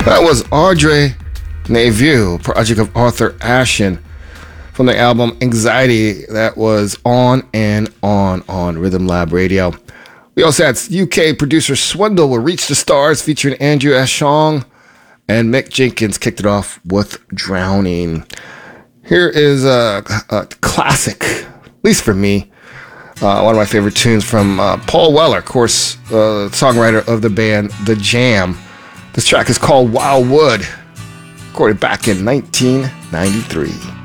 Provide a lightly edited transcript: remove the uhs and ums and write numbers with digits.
That was Audrey Neveu, project of Arthur Ashen, from the album Anxiety. That was on Rhythm Lab Radio. We also had UK producer Swindle with Reach the Stars featuring Andrew Ashong, and Mick Jenkins kicked it off with Drowning. Here is a classic, at least for me, one of my favorite tunes from Paul Weller, of course, songwriter of the band The Jam. This track is called Wildwood, recorded back in 1993.